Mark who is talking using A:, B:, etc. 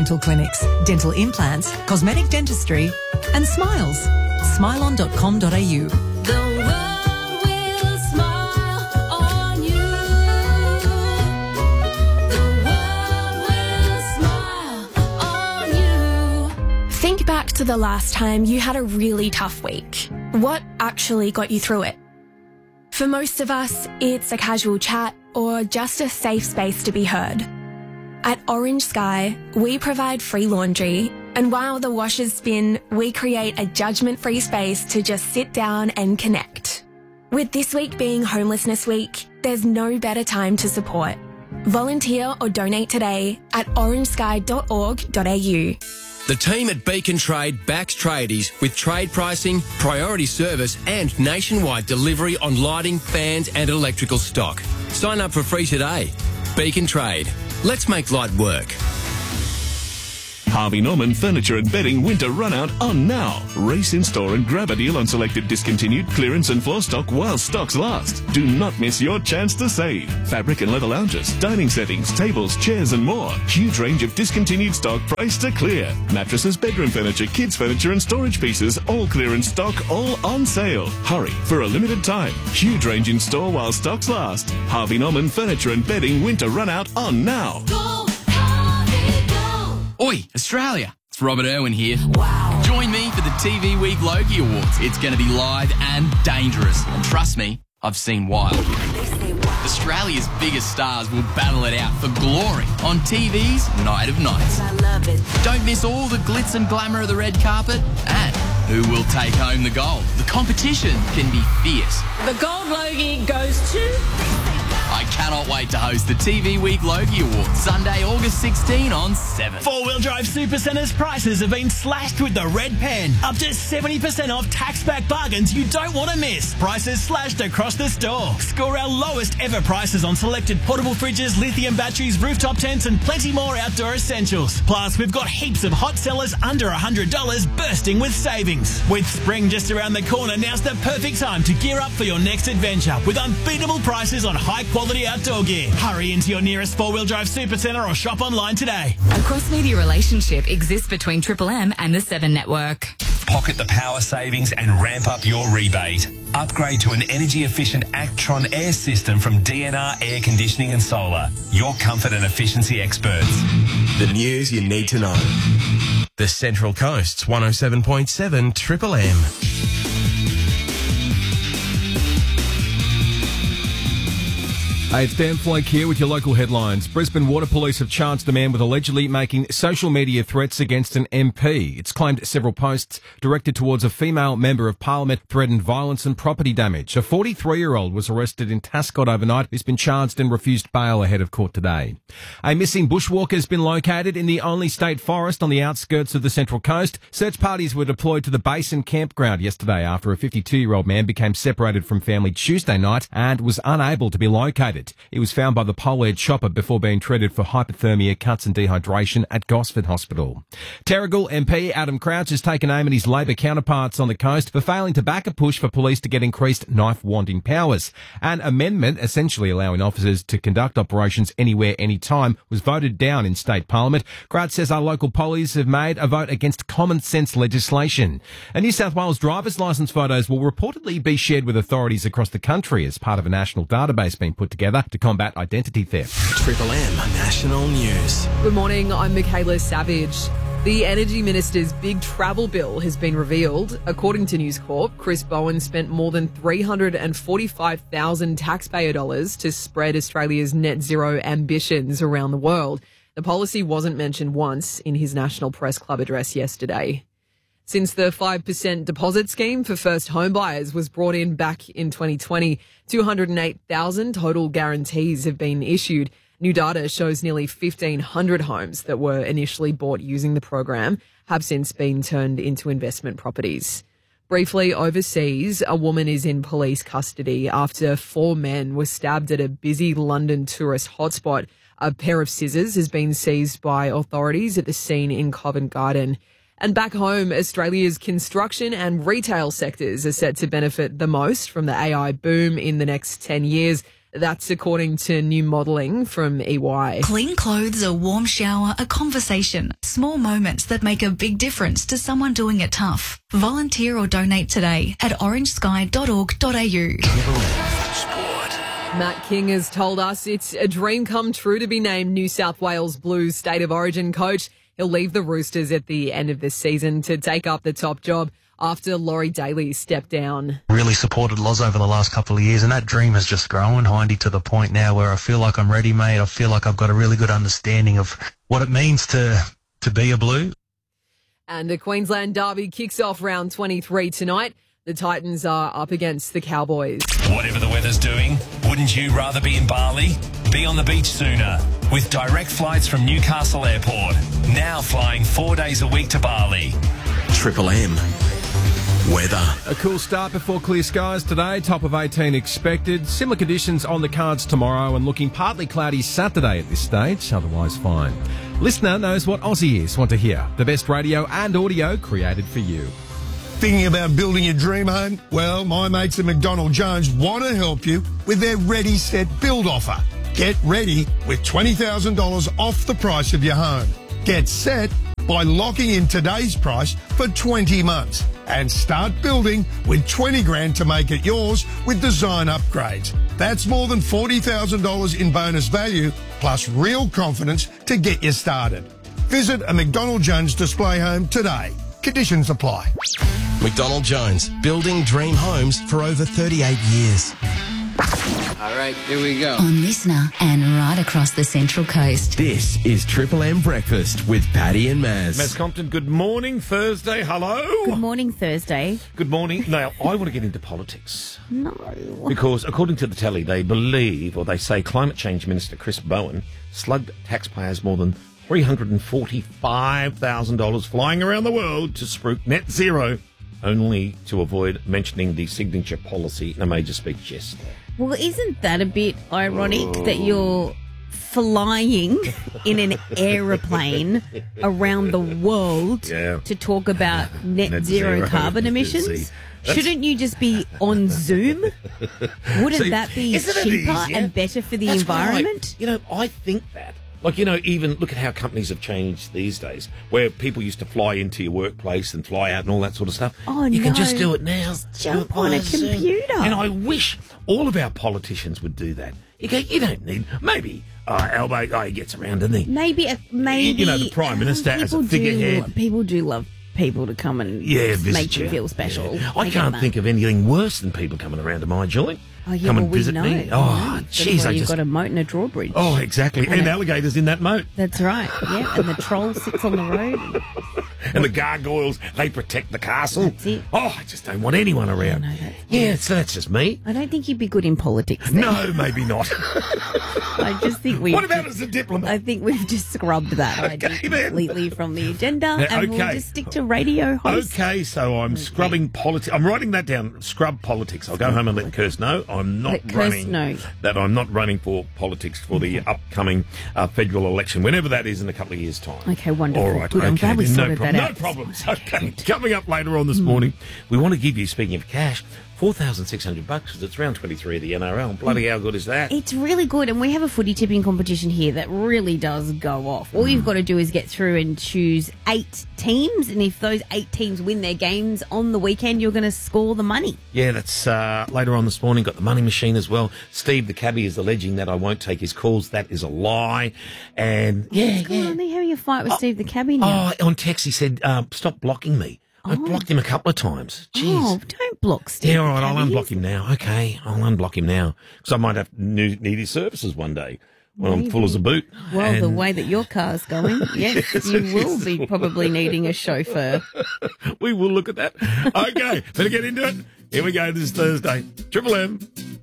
A: dental clinics, dental implants, cosmetic dentistry and smiles. Smilon.com.au.
B: The world will smile on you. The world will smile on you.
C: Think back to the last time you had a really tough week. What actually got you through it? For most of us, it's a casual chat or just a safe space to be heard. At Orange Sky, we provide free laundry, and while the washers spin, we create a judgment-free space to just sit down and connect. With this week being Homelessness Week, there's no better time to support. Volunteer or donate today at orangesky.org.au.
D: The team at Beacon Trade backs tradies with trade pricing, priority service and nationwide delivery on lighting, fans and electrical stock. Sign up for free today. Beacon Trade. Let's make light work.
E: Harvey Norman Furniture and Bedding Winter Run Out on now. Race in store and grab a deal on selected discontinued clearance and floor stock while stocks last. Do not miss your chance to save. Fabric and leather lounges, dining settings, tables, chairs and more. Huge range of discontinued stock priced to clear. Mattresses, bedroom furniture, kids furniture and storage pieces, all clearance stock, all on sale. Hurry, for a limited time. Huge range in store while stocks last. Harvey Norman Furniture and Bedding Winter Run Out on now.
B: Go, Harvey, go.
F: Oi, Australia. It's Robert Irwin here. Wow. Join me for the TV Week Logie Awards. It's going to be live and dangerous. And trust me, I've seen wild. Australia's biggest stars will battle it out for glory on TV's Night of Nights.
B: I love it.
F: Don't miss all the glitz and glamour of the red carpet and who will take home the gold. The competition can be fierce.
B: The gold Logie goes to...
F: I cannot wait to host the TV Week Logie Awards, Sunday, August 16 on 7.
G: Four-wheel drive Supercentre's prices have been slashed with the red pen. Up to 70% off tax-back bargains you don't want to miss. Prices slashed across the store. Score our lowest ever prices on selected portable fridges, lithium batteries, rooftop tents and plenty more outdoor essentials. Plus, we've got heaps of hot sellers under $100 bursting with savings. With spring just around the corner, now's the perfect time to gear up for your next adventure with unbeatable prices on high-quality outdoor gear. Hurry into your nearest four-wheel drive Supercentre or shop online today.
H: A cross-media relationship exists between Triple M and the 7 Network.
I: Pocket the power savings and ramp up your rebate. Upgrade to an energy-efficient Actron air system from DNR Air Conditioning and Solar. Your comfort and efficiency experts.
D: The news you need to know. The Central Coast's 107.7 Triple M.
J: Hey, it's Dan Flake here with your local headlines. Brisbane Water Police have charged a man with allegedly making social media threats against an MP. It's claimed several posts directed towards a female member of Parliament threatened violence and property damage. A 43-year-old was arrested in Tascott overnight. He's been charged and refused bail ahead of court today. A missing bushwalker has been located in the only state forest on the outskirts of the Central Coast. Search parties were deployed to the Basin campground yesterday after a 52-year-old man became separated from family Tuesday night and was unable to be located. He was found by the pole-aired chopper before being treated for hypothermia, cuts and dehydration at Gosford Hospital. Terrigal MP Adam Crouch has taken aim at his Labor counterparts on the coast for failing to back a push for police to get increased knife-wanding powers. An amendment essentially allowing officers to conduct operations anywhere, anytime was voted down in state parliament. Crouch says our local police have made a vote against common-sense legislation. And New South Wales driver's licence photos will reportedly be shared with authorities across the country as part of a national database being put together to combat identity theft.
D: Triple M National News.
K: Good morning, I'm Michaela Savage. The Energy Minister's big travel bill has been revealed. According to News Corp, Chris Bowen spent more than $345,000 taxpayer dollars to spread Australia's net zero ambitions around the world. The policy wasn't mentioned once in his National Press Club address yesterday. Since the 5% deposit scheme for first home buyers was brought in back in 2020, 208,000 total guarantees have been issued. New data shows nearly 1,500 homes that were initially bought using the program have since been turned into investment properties. Briefly, overseas, a woman is in police custody after 4 men were stabbed at a busy London tourist hotspot. A pair of scissors has been seized by authorities at the scene in Covent Garden. And back home, Australia's construction and retail sectors are set to benefit the most from the AI boom in the next 10 years. That's according to new modelling from EY.
H: Clean clothes, a warm shower, a conversation. Small moments that make a big difference to someone doing it tough. Volunteer or donate today at orangesky.org.au.
K: Matt King has told us it's a dream come true to be named New South Wales Blues State of Origin coach. He'll leave the Roosters at the end of this season to take up the top job after Laurie Daly stepped down.
L: Really supported Loz over the last couple of years, and that dream has just grown, Hindy, to the point now where I feel like I'm ready, mate. I feel like I've got a really good understanding of what it means to be a Blue.
K: And the Queensland Derby kicks off round 23 tonight. The Titans are up against the Cowboys.
I: Whatever the weather's doing, wouldn't you rather be in Bali? Be on the beach sooner with direct flights from Newcastle Airport. Now flying 4 days a week to Bali.
D: Triple M. Weather.
J: A cool start before clear skies today. Top of 18 expected. Similar conditions on the cards tomorrow and looking partly cloudy Saturday at this stage. Otherwise fine. Listener knows what Aussie is. Want to hear the best radio and audio created for you.
M: Thinking about building your dream home? Well, my mates at McDonald Jones want to help you with their Ready Set Build offer. Get ready with $20,000 off the price of your home. Get set by locking in today's price for 20 months and start building with 20 grand to make it yours with design upgrades. That's more than $40,000 in bonus value plus real confidence to get you started. Visit a McDonald Jones display home today. Conditions apply.
D: McDonald Jones, building dream homes for over 38 years.
N: All right, here we go.
O: On Listener and right across the Central Coast.
D: This is Triple M Breakfast with Paddy and Maz.
P: Maz Compton, good morning, Thursday. Hello.
Q: Good morning, Thursday.
P: Good morning. Now, I want to get into politics.
Q: No.
P: Because according to the telly, they believe, or they say, Climate Change Minister Chris Bowen slugged taxpayers more than $345,000 flying around the world to spruik net zero, only to avoid mentioning the signature policy in a major speech yesterday.
Q: Well, isn't that a bit ironic that you're flying in an aeroplane around the world to talk about net zero carbon emissions? Shouldn't you just be on Zoom? Wouldn't that be cheaper and better for the environment?
P: I think that. Like, even look at how companies have changed these days, where people used to fly into your workplace and fly out and all that sort of stuff.
Q: Oh,
P: you
Q: no.
P: can just do it now.
Q: Jump on a computer.
P: And I wish all of our politicians would do that. You don't need, maybe, Albo, he gets around, doesn't he?
Q: Maybe.
P: The Prime Minister as a figurehead.
Q: People do love people to come and make you feel special.
P: Yeah. I can't think of anything worse than people coming around to my joint.
Q: Oh, yeah,
P: come and
Q: we
P: visit
Q: know.
P: me. Oh, jeez,
Q: You've got a moat and a drawbridge.
P: Oh, exactly. And alligators in that moat.
Q: That's right. Yeah, and the troll sits on the road.
P: And the gargoyles, they protect the castle.
Q: That's it.
P: Oh, I just don't want anyone around. So that's just me.
Q: I don't think you'd be good in politics then.
P: No, maybe not.
Q: I just think
P: What about as a diplomat?
Q: I think we've just scrubbed that idea completely from the agenda, and we'll just stick to radio hosts.
P: Okay, so I'm scrubbing politics. I'm writing that down. Scrub politics. I'll go home and let Kirst know I'm not that I'm not running for politics for the upcoming federal election, whenever that is in a couple of years' time.
Q: Okay, wonderful.
P: All right,
Q: good. I'm glad we sorted that out.
P: No problems. Okay, coming up later on this morning, we want to give you, speaking of cash, $4,600 because it's round 23 of the NRL. Bloody how good is that?
Q: It's really good, and we have a footy tipping competition here that really does go off. All you've got to do is get through and choose 8 teams, and if those 8 teams win their games on the weekend, you're going to score the money.
P: Yeah, that's later on this morning. Got the money machine as well. Steve the cabbie is alleging that I won't take his calls. That is a lie. And
Q: What's going on there? How are you fight with Steve the cabbie now?
P: On text he said, stop blocking me. I blocked him a couple of times. Jeez.
Q: Oh, don't block Steve.
P: Yeah, all right, I'll unblock him now. Okay, I'll unblock him now because I might have need his services one day when I'm full as a boot.
Q: Well, the way that your car's going, yes, you will be probably needing a chauffeur.
P: We will look at that. Okay, better get into it. Here we go. This is Thursday. Triple M.